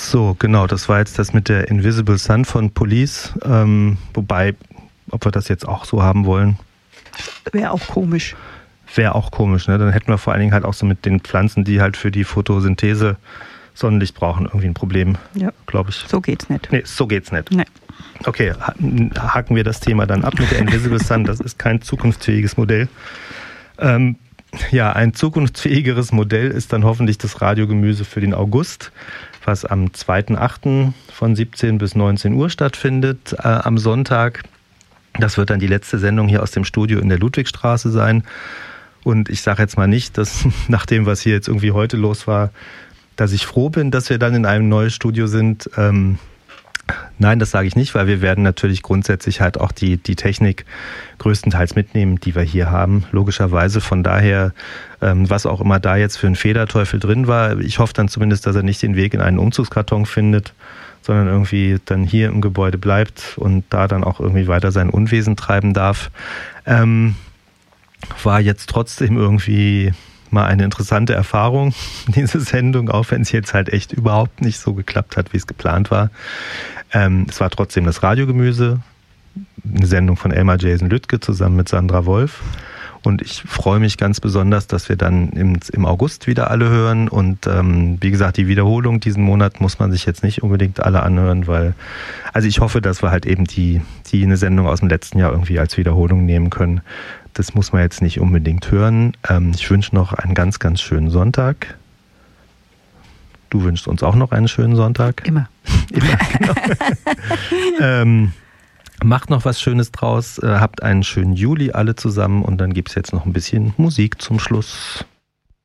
So, genau, das war jetzt das mit der Invisible Sun von Police. Wobei, ob wir das jetzt auch so haben wollen. Wäre auch komisch. Wäre auch komisch, ne? Dann hätten wir vor allen Dingen halt auch so mit den Pflanzen, die halt für die Photosynthese Sonnenlicht brauchen, irgendwie ein Problem, glaube ich. So geht's nicht. Nee, so geht's nicht. Nee. Okay, haken wir das Thema dann ab mit der Invisible Sun. Das ist kein zukunftsfähiges Modell. Ja, ein zukunftsfähigeres Modell ist dann hoffentlich das Radiogemüse für den August, was am 2.8. von 17 bis 19 Uhr stattfindet, am Sonntag. Das wird dann die letzte Sendung hier aus dem Studio in der Ludwigstraße sein. Und ich sage jetzt mal nicht, dass nach dem, was hier jetzt irgendwie heute los war, dass ich froh bin, dass wir dann in einem neuen Studio sind. Nein, das sage ich nicht, weil wir werden natürlich grundsätzlich halt auch die Technik größtenteils mitnehmen, die wir hier haben, logischerweise. Von daher, was auch immer da jetzt für ein Federteufel drin war, ich hoffe dann zumindest, dass er nicht den Weg in einen Umzugskarton findet, sondern irgendwie dann hier im Gebäude bleibt und da dann auch irgendwie weiter sein Unwesen treiben darf. War jetzt trotzdem irgendwie mal eine interessante Erfahrung, diese Sendung, auch wenn es jetzt halt echt überhaupt nicht so geklappt hat, wie es geplant war. Es war trotzdem das Radiogemüse, eine Sendung von Elmar Jason Lüttke zusammen mit Sandra Wolf. Und ich freue mich ganz besonders, dass wir dann im August wieder alle hören. Und wie gesagt, die Wiederholung diesen Monat muss man sich jetzt nicht unbedingt alle anhören, weil, also ich hoffe, dass wir halt eben die eine Sendung aus dem letzten Jahr irgendwie als Wiederholung nehmen können. Das muss man jetzt nicht unbedingt hören. Ich wünsche noch einen ganz, ganz schönen Sonntag. Du wünschst uns auch noch einen schönen Sonntag. Immer. Genau. Macht noch was Schönes draus. Habt einen schönen Juli alle zusammen und dann gibt es jetzt noch ein bisschen Musik zum Schluss.